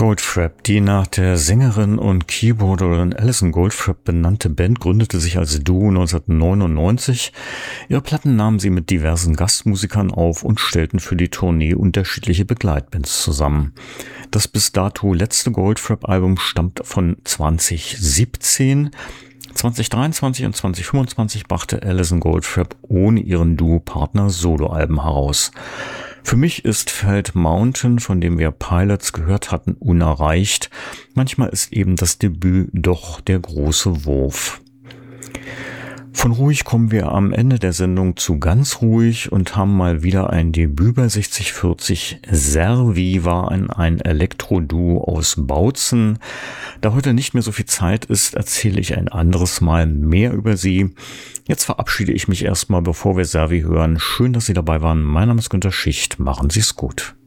Goldfrapp, die nach der Sängerin und Keyboarderin Alison Goldfrapp benannte Band, gründete sich als Duo 1999. Ihre Platten nahmen sie mit diversen Gastmusikern auf und stellten für die Tournee unterschiedliche Begleitbands zusammen. Das bis dato letzte Goldfrapp-Album stammt von 2017. 2023 und 2025 brachte Alison Goldfrapp ohne ihren Duo-Partner Soloalben heraus. Für mich ist Felt Mountain, von dem wir Pilots gehört hatten, unerreicht. Manchmal ist eben das Debüt doch der große Wurf. Von ruhig kommen wir am Ende der Sendung zu ganz ruhig und haben mal wieder ein Debüt bei 6040. Servi war ein Elektro-Duo aus Bautzen. Da heute nicht mehr so viel Zeit ist, erzähle ich ein anderes Mal mehr über sie. Jetzt verabschiede ich mich erstmal, bevor wir Servi hören. Schön, dass Sie dabei waren. Mein Name ist Günter Schicht. Machen Sie es gut.